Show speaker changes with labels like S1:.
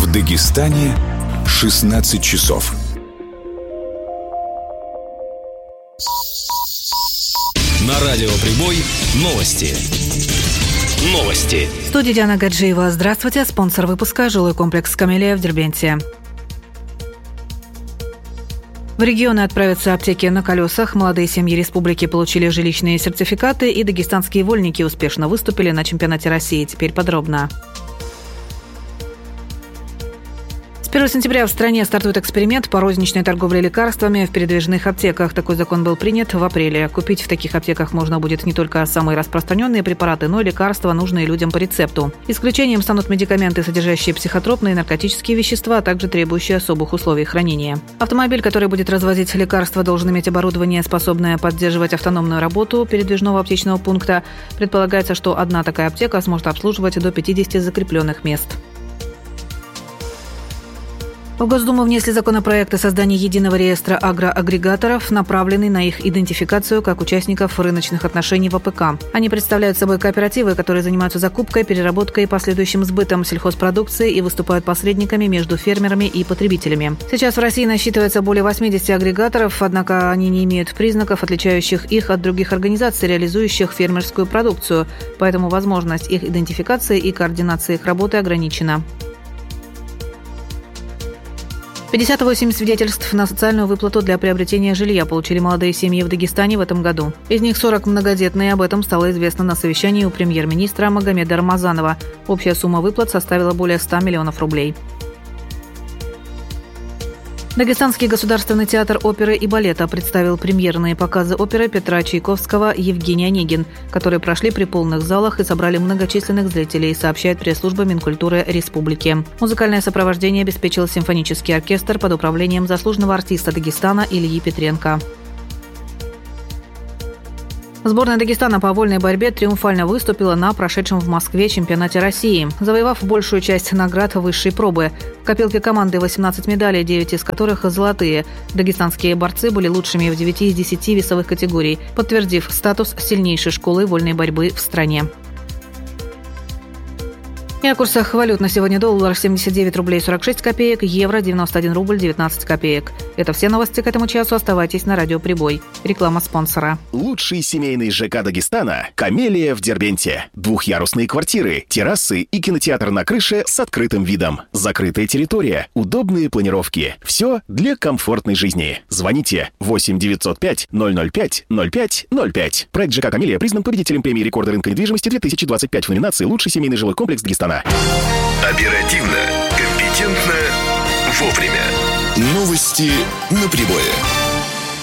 S1: В Дагестане 16 часов.
S2: На радио Прибой новости.
S3: В студии Диана Гаджиева. Здравствуйте. Спонсор выпуска – жилой комплекс «Камелия» в Дербенте. В регионы отправятся аптеки на колесах. Молодые семьи республики получили жилищные сертификаты, и дагестанские вольники успешно выступили на чемпионате России. Теперь подробно. С 1 сентября в стране стартует эксперимент по розничной торговле лекарствами в передвижных аптеках. Такой закон был принят в апреле. Купить в таких аптеках можно будет не только самые распространенные препараты, но и лекарства, нужные людям по рецепту. Исключением станут медикаменты, содержащие психотропные и наркотические вещества, а также требующие особых условий хранения. Автомобиль, который будет развозить лекарства, должен иметь оборудование, способное поддерживать автономную работу передвижного аптечного пункта. Предполагается, что одна такая аптека сможет обслуживать до 50 закрепленных мест. В Госдуму внесли законопроект о создании единого реестра агроагрегаторов, направленный на их идентификацию как участников рыночных отношений в АПК. Они представляют собой кооперативы, которые занимаются закупкой, переработкой и последующим сбытом сельхозпродукции и выступают посредниками между фермерами и потребителями. Сейчас в России насчитывается более 80 агрегаторов, однако они не имеют признаков, отличающих их от других организаций, реализующих фермерскую продукцию, поэтому возможность их идентификации и координации их работы ограничена. 58 свидетельств на социальную выплату для приобретения жилья получили молодые семьи в Дагестане в этом году. Из них 40 многодетные. Об этом стало известно на совещании у премьер-министра Магомеда Рамазанова. Общая сумма выплат составила более 100 миллионов рублей. Дагестанский государственный театр оперы и балета представил премьерные показы оперы Петра Чайковского «Евгений Онегин», которые прошли при полных залах и собрали многочисленных зрителей, сообщает пресс-служба Минкультуры Республики. Музыкальное сопровождение обеспечил симфонический оркестр под управлением заслуженного артиста Дагестана Ильи Петренко. Сборная Дагестана по вольной борьбе триумфально выступила на прошедшем в Москве чемпионате России, завоевав большую часть наград высшей пробы. В копилке команды 18 медалей, 9 из которых золотые. Дагестанские борцы были лучшими в 9 из 10 весовых категорий, подтвердив статус сильнейшей школы вольной борьбы в стране. И о курсах валют на сегодня: доллар 79 рублей 46 копеек, евро 91 рубль 19 копеек. Это все новости к этому часу. Оставайтесь на радио Прибой. Реклама спонсора.
S4: Лучший семейный ЖК Дагестана – «Камелия» в Дербенте. Двухъярусные квартиры, террасы и кинотеатр на крыше с открытым видом. Закрытая территория, удобные планировки. Все для комфортной жизни. Звоните 8 905 005 05 05. Проект ЖК «Камелия» признан победителем премии рекорда рынка недвижимости 2025 в номинации «Лучший семейный жилой комплекс Дагестана».
S1: Оперативно, компетентно, вовремя. Новости на Прибое.